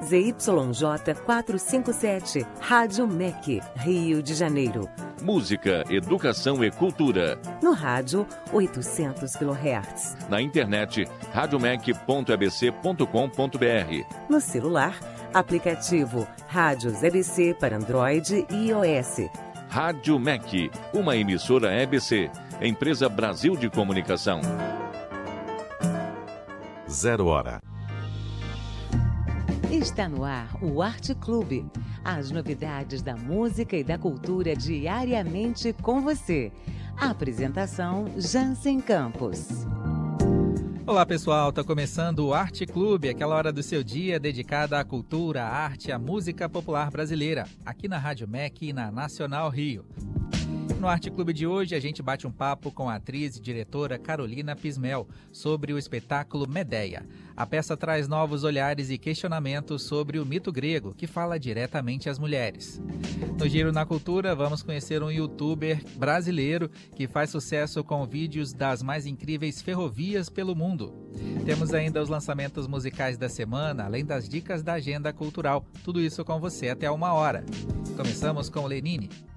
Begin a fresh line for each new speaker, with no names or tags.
ZYJ 457, Rádio MEC, Rio de Janeiro.
Música, educação e cultura.
No rádio, 800 kHz.
Na internet, radiomec.abc.com.br.
No celular, aplicativo Rádios EBC para Android e iOS.
Rádio MEC, uma emissora EBC, Empresa Brasil de Comunicação.
0 hora.
Está no ar o Arte Clube. As novidades da música e da cultura diariamente com você. A apresentação Jansen Campos.
Olá pessoal, está começando o Arte Clube, aquela hora do seu dia dedicada à cultura, à arte, à música popular brasileira, aqui na Rádio MEC e na Nacional Rio. No Arte Clube de hoje, a gente bate um papo com a atriz e diretora Carolina Pismel sobre o espetáculo Medeia. A peça traz novos olhares e questionamentos sobre o mito grego, que fala diretamente às mulheres. No Giro na Cultura, vamos conhecer um youtuber brasileiro que faz sucesso com vídeos das mais incríveis ferrovias pelo mundo. Temos ainda os lançamentos musicais da semana, além das dicas da agenda cultural. Tudo isso com você até 1 hora. Começamos com Lenine.